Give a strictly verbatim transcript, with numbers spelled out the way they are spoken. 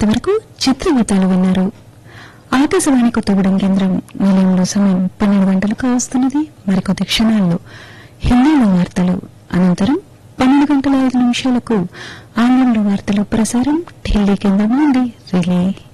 ఇంతవరకు చిత్రగీతాలు విన్నారు. ఆకాశవాణి కొత్తగూడెం కేంద్రం నిలయంలో సమయం పన్నెండు గంటలకు వస్తున్నది. మరికొద్ది క్షణాల్లో హిందీలో వార్తలు, అనంతరం పన్నెండు గంటల ఐదు నిమిషాలకు ఆంగ్లంలో వార్తలు ప్రసారం ఢిల్లీ కేంద్రం నుండి రిలే.